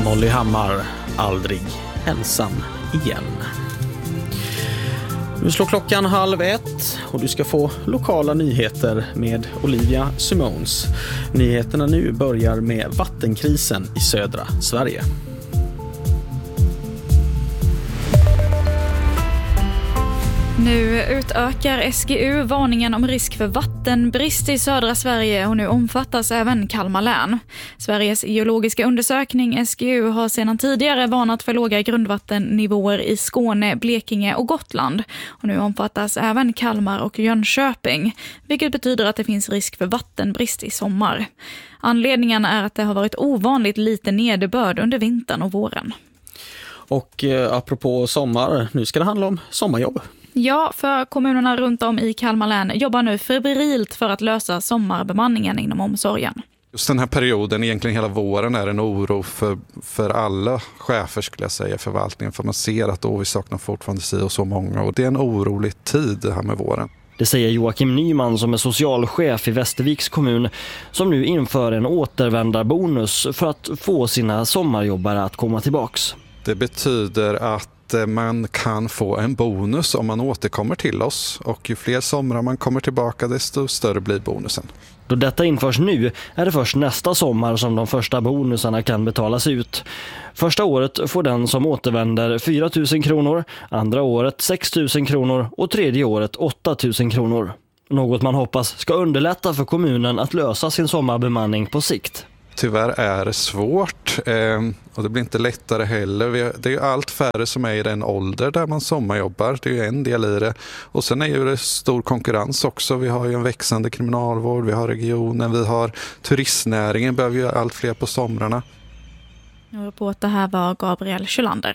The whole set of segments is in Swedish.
Molly Hammar, aldrig ensam igen. Nu slår klockan 12:30 och du ska få lokala nyheter med Olivia Simons. Nyheterna nu börjar med vattenkrisen i södra Sverige. Nu utökar SGU varningen om risk för vattenbrist i södra Sverige och nu omfattas även Kalmar län. Sveriges geologiska undersökning SGU har sedan tidigare varnat för låga grundvattennivåer i Skåne, Blekinge och Gotland. Och nu omfattas även Kalmar och Jönköping, vilket betyder att det finns risk för vattenbrist i sommar. Anledningen är att det har varit ovanligt lite nederbörd under vintern och våren. Och apropå sommar, nu ska det handla om sommarjobb. Ja, för kommunerna runt om i Kalmar län jobbar nu febrilt för att lösa sommarbemanningen inom omsorgen. Just den här perioden, egentligen hela våren, är en oro för alla chefer, skulle jag säga, i förvaltningen. För man ser att vi saknar fortfarande si och så många, och det är en orolig tid det här med våren. Det säger Joakim Nyman som är socialchef i Västerviks kommun, som nu inför en återvändarbonus för att få sina sommarjobbare att komma tillbaks. Det betyder att man kan få en bonus om man återkommer till oss, och ju fler somrar man kommer tillbaka, desto större blir bonusen. Då detta införs nu är det först nästa sommar som de första bonusarna kan betalas ut. Första året får den som återvänder 4 000 kronor, andra året 6 000 kronor och tredje året 8 000 kronor. Något man hoppas ska underlätta för kommunen att lösa sin sommarbemanning på sikt. Tyvärr är det svårt och det blir inte lättare heller. Det är ju allt färre som är i den ålder där man sommarjobbar. Det är ju en del i det. Och sen är ju det stor konkurrens också. Vi har ju en växande kriminalvård, vi har regionen, vi har turistnäringen, behöver ju allt fler på somrarna. Reporter här var Gabriel Kjölander.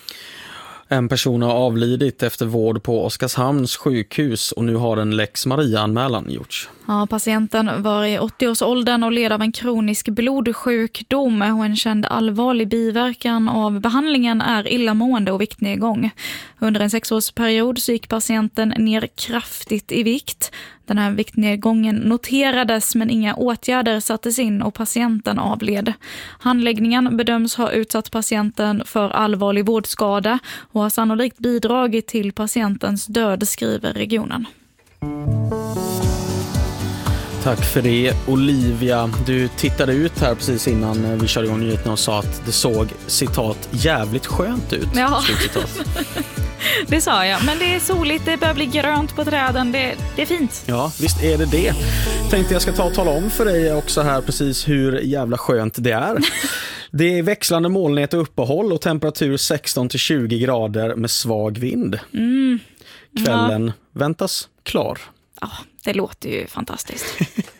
En person har avlidit efter vård på Oskarshamns sjukhus och nu har en Lex Maria-anmälan gjorts. Ja, patienten var i 80-årsåldern och led av en kronisk blodsjukdom, och en känd allvarlig biverkan av behandlingen är illamående och viktnedgång. Under en 6-årsperiod så gick patienten ner kraftigt i vikt. Den här viktnedgången noterades men inga åtgärder sattes in och patienten avled. Handläggningen bedöms ha utsatt patienten för allvarlig vårdskada och har sannolikt bidragit till patientens död, skriver regionen. Tack för det, Olivia. Du tittade ut här precis innan vi körde igång nyheterna och sa att det såg, citat, jävligt skönt ut. Ja, citat. Det sa jag. Men det är soligt, det börjar bli grönt på träden, det är fint. Ja, visst är det. Tänkte jag ska tala om för dig också här precis hur jävla skönt det är. Det är växlande molnighet och uppehåll och temperatur 16-20 grader med svag vind. Kvällen väntas klar. Ja, det låter ju fantastiskt.